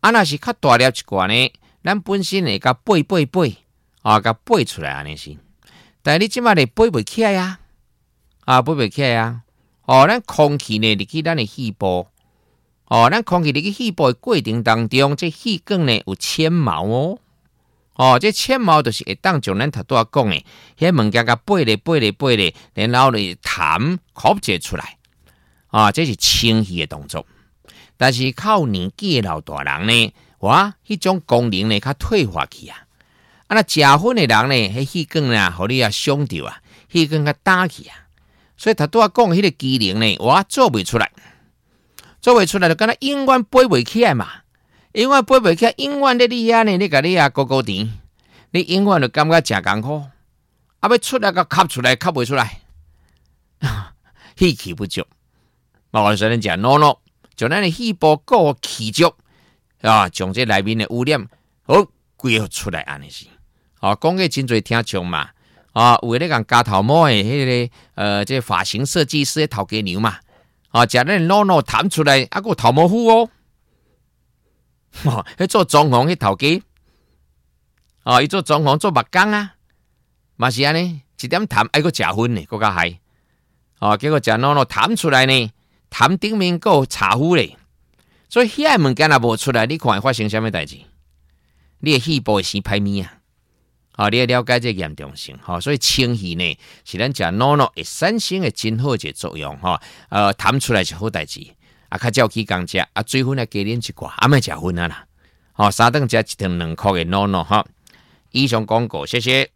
若是较大粒一罐呢，咱本身会甲背甲背出来安尼是。但是你即马咧背袂起来啊，背袂起来啊。咱空气呢入去咱的肺部，咱空气入去肺部的过程当中，这气管呢有纤毛这纤毛就是会当将咱头拄仔讲的迄物件甲背咧，然后咧痰咳解出来，这是清气的动作。但是靠年纪的老大人呢，迄种功能呢较退化去啊。那食薰的人呢，迄气管啊，互你伤着啊，气管较打去啊。所以头拄仔讲迄个机能呢，做袂出来，就敢若永远背袂起来嘛。永远背袂起来，永远咧你遐呢，你甲你高甜，你永远就感觉诚艰苦，要出来甲吸出来，吸袂出来，气气不足。我说咱食诺，将咱的肺部够气足将这内面的污染规出来安尼是。讲个真侪听众嘛，有咧讲加头毛的迄个这发型设计师的头家娘嘛，食咱诺弹出来，还有头毛糊迄做装潢迄头家，伊做装潢做木工啊，嘛是安尼，一点痰还佫食薰呢，佫较害，结果食诺弹出来呢，痰顶面佫有茶糊咧，所以遐物件若无出来，你看会发生啥物代志？你的肺部会生歹物啊！你要了解这严重性所以清气呢是咱食诺会产生的真好一个作用痰出来是好代志。较早起工食水分加啉一寡，莫食薰啦。3顿食1顿2块的诺以上广告，谢谢。